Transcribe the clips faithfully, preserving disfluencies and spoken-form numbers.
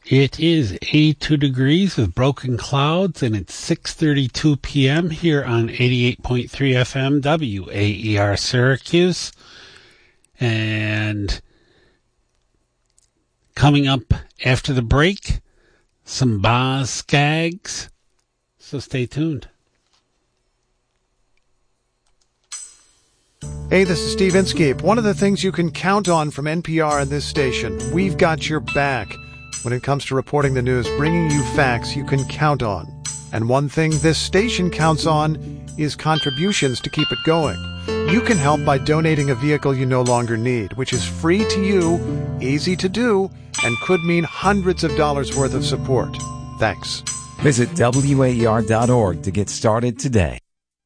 It is eighty-two degrees with broken clouds, and it's six thirty-two p.m. here on eighty-eight point three F M W A E R Syracuse. And coming up after the break, some Boz Scaggs. So stay tuned. Hey, this is Steve Inskeep. One of the things you can count on from N P R and this station, we've got your back. When it comes to reporting the news, bringing you facts you can count on. And one thing this station counts on is contributions to keep it going. You can help by donating a vehicle you no longer need, which is free to you, easy to do, and could mean hundreds of dollars worth of support. Thanks. Visit W A E R dot org to get started today.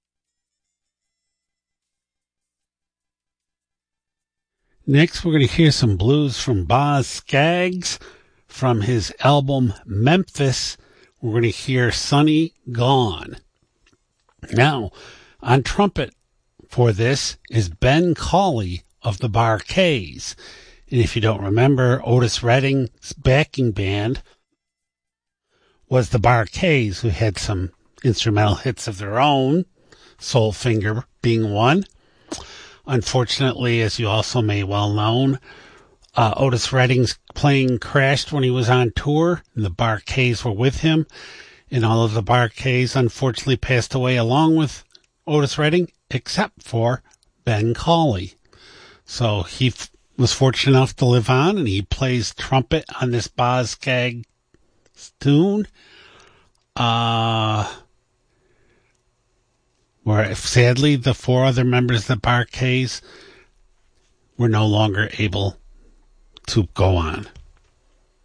Next, we're going to hear some blues from Boz Scaggs. From his album Memphis, we're going to hear Sonny Gone. Now, on trumpet for this is Ben Cauley of the Bar-Kays. And if you don't remember, Otis Redding's backing band was the Bar-Kays, who had some instrumental hits of their own, Soul Finger being one. Unfortunately, as you also may well know, Uh, Otis Redding's plane crashed when he was on tour, and the Bar-Kays were with him, and all of the Bar-Kays unfortunately passed away along with Otis Redding, except for Ben Cauley. So he f- was fortunate enough to live on, and he plays trumpet on this Boz Scaggs tune. Uh, where sadly the four other members of the Bar-Kays were no longer able to go on.